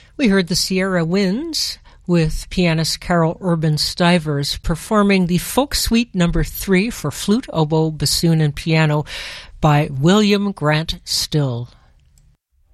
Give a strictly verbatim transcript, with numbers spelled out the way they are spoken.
We heard the Sierra Winds with pianist Carol Urban Stivers performing the Folk Suite Number Three for flute, oboe, bassoon, and piano by William Grant Still.